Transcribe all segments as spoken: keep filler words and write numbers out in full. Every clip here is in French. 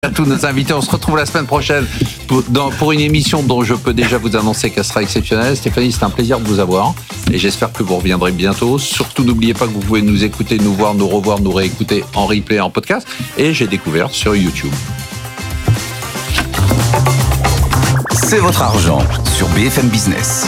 À tous nos invités, on se retrouve la semaine prochaine pour, dans, pour une émission dont je peux déjà vous annoncer qu'elle sera exceptionnelle. Stéphanie, c'est un plaisir de vous avoir et j'espère que vous reviendrez bientôt. Surtout, n'oubliez pas que vous pouvez nous écouter, nous voir, nous revoir, nous réécouter en replay, en podcast. Et j'ai découvert sur YouTube. C'est votre argent sur B F M Business.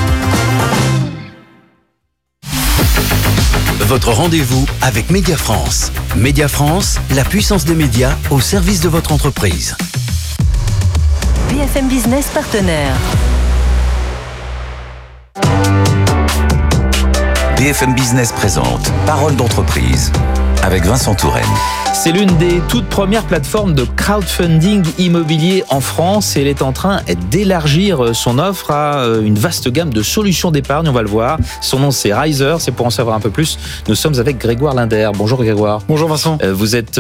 Votre rendez-vous avec Média France. Média France, la puissance des médias au service de votre entreprise. B F M Business partenaire. B F M Business présente Parole d'entreprise avec Vincent Touraine. C'est l'une des toutes premières plateformes de crowdfunding immobilier en France et elle est en train d'élargir son offre à une vaste gamme de solutions d'épargne, on va le voir. Son nom c'est Riser, c'est pour en savoir un peu plus. Nous sommes avec Grégoire Linder. Bonjour Grégoire. Bonjour Vincent. Vous êtes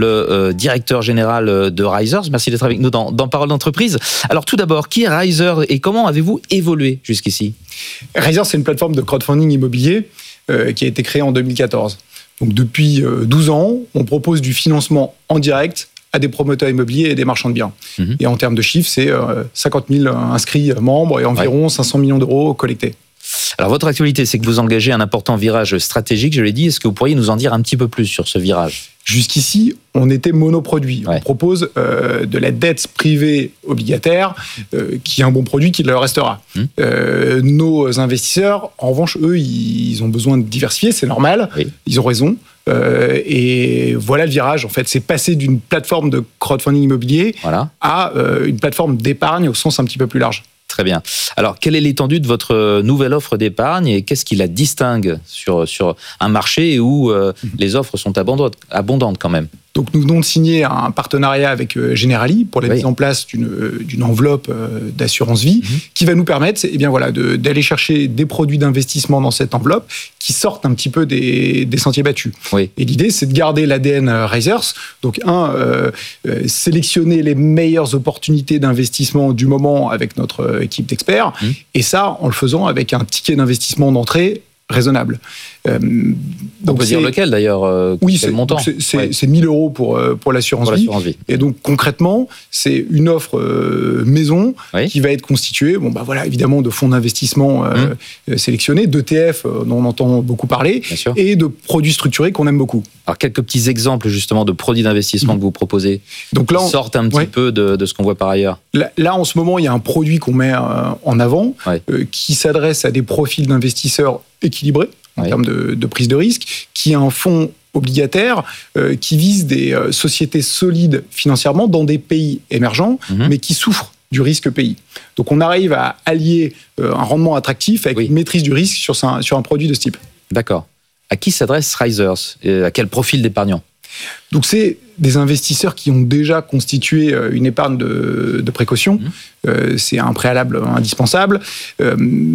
le directeur général de Riser. Merci d'être avec nous dans, dans Parole d'entreprise. Alors tout d'abord, qui est Riser et comment avez-vous évolué jusqu'ici ? Riser, c'est une plateforme de crowdfunding immobilier euh, qui a été créée en deux mille quatorze. Donc depuis douze ans, on propose du financement en direct à des promoteurs immobiliers et des marchands de biens. Mmh. Et en termes de chiffres, c'est cinquante mille inscrits membres et environ ouais. cinq cents millions d'euros collectés. Alors votre actualité, c'est que vous engagez un important virage stratégique, je l'ai dit. Est-ce que vous pourriez nous en dire un petit peu plus sur ce virage ? Jusqu'ici, on était monoproduit. Ouais. On propose euh, de la dette privée obligataire, euh, qui est un bon produit, qui le restera. Mmh. Euh, nos investisseurs, en revanche, eux, ils ont besoin de diversifier, c'est normal, oui. Ils ont raison. Euh, et voilà le virage, en fait. C'est passer d'une plateforme de crowdfunding immobilier voilà. à euh, une plateforme d'épargne au sens un petit peu plus large. Très bien. Alors, quelle est l'étendue de votre nouvelle offre d'épargne et qu'est-ce qui la distingue sur, sur un marché où euh, mmh. les offres sont abondantes, abondantes quand même ? Donc, nous venons de signer un partenariat avec Generali pour la oui. mise en place d'une, d'une enveloppe d'assurance vie mmh. qui va nous permettre eh bien, voilà, de, d'aller chercher des produits d'investissement dans cette enveloppe qui sortent un petit peu des, des sentiers battus. Oui. Et l'idée, c'est de garder l'A D N Risers. Donc, un, euh, euh, sélectionner les meilleures opportunités d'investissement du moment avec notre équipe d'experts. Mmh. Et ça, en le faisant avec un ticket d'investissement d'entrée raisonnable. Euh, donc on peut dire lequel d'ailleurs euh, Oui, c'est, le montant. C'est, c'est, ouais. c'est mille euros pour, pour, l'assurance, pour vie. l'assurance vie. Et donc concrètement, c'est une offre euh, maison oui. qui va être constituée, bon, bah, voilà, évidemment, de fonds d'investissement euh, mmh. sélectionnés, d'E T F euh, dont on entend beaucoup parler, et de produits structurés qu'on aime beaucoup. Alors quelques petits exemples justement de produits d'investissement mmh. que vous proposez, donc là, on, qui sortent un petit ouais. peu de, de ce qu'on voit par ailleurs. Là, là, en ce moment, il y a un produit qu'on met euh, en avant ouais. euh, qui s'adresse à des profils d'investisseurs équilibrés en oui. termes de, de prise de risque, qui est un fonds obligataire euh, qui vise des euh, sociétés solides financièrement dans des pays émergents, mmh. mais qui souffrent du risque pays. Donc on arrive à allier euh, un rendement attractif avec oui. une maîtrise du risque sur, un, sur un produit de ce type. D'accord. À qui s'adresse Risers ? Et à quel profil d'épargnant ? Donc c'est des investisseurs qui ont déjà constitué une épargne de, de précaution. Mmh. Euh, c'est un préalable indispensable, euh,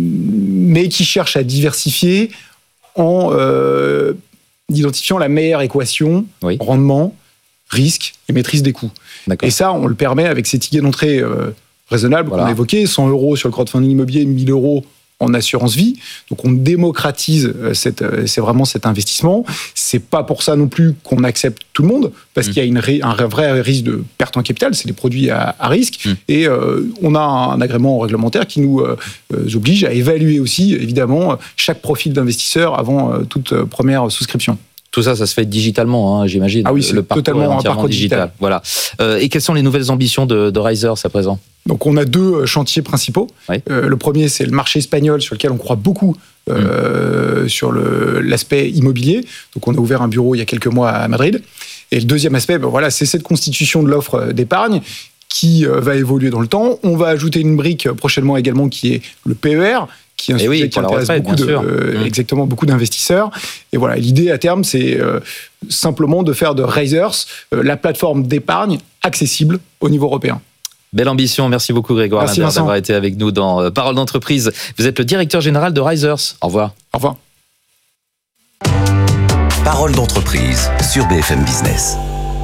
mais qui cherchent à diversifier en euh, identifiant la meilleure équation, oui. rendement, risque et maîtrise des coûts. D'accord. Et ça, on le permet avec ces tickets d'entrée euh, raisonnables voilà. qu'on a évoqués, cent euros sur le crowdfunding immobilier, mille euros en assurance vie. Donc on démocratise cette, c'est vraiment cet investissement. C'est pas pour ça non plus qu'on accepte tout le monde, parce mmh. qu'il y a une, un vrai risque de perte en capital, c'est des produits à, à risque, mmh. et euh, on a un agrément réglementaire qui nous euh, oblige à évaluer aussi, évidemment, chaque profil d'investisseur avant euh, toute première souscription. Tout ça, ça se fait digitalement, hein, j'imagine. Ah oui, c'est le parcours totalement un parcours digital. digital. Voilà. Euh, et quelles sont les nouvelles ambitions de, de Risers à présent ? Donc, on a deux chantiers principaux. Oui. Euh, le premier, c'est le marché espagnol, sur lequel on croit beaucoup euh, mmh. sur le, l'aspect immobilier. Donc, on a ouvert un bureau il y a quelques mois à Madrid. Et le deuxième aspect, ben voilà, c'est cette constitution de l'offre d'épargne qui euh, va évoluer dans le temps. On va ajouter une brique prochainement également qui est le P E R, qui est un et sujet oui, qui intéresse retraite, beaucoup, de, euh, mmh. exactement, beaucoup d'investisseurs. Et voilà, l'idée à terme, c'est euh, simplement de faire de Risers euh, la plateforme d'épargne accessible au niveau européen. Belle ambition, merci beaucoup Grégoire merci Linder d'avoir été avec nous dans Parole d'entreprise. Vous êtes le directeur général de Risers. Au revoir. Au revoir. Parole d'entreprise sur B F M Business.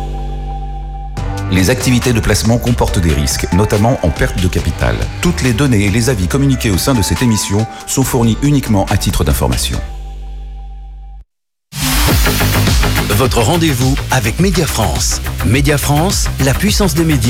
Les activités de placement comportent des risques, notamment en perte de capital. Toutes les données et les avis communiqués au sein de cette émission sont fournis uniquement à titre d'information. votre rendez-vous avec Média France. Média France, la puissance des médias.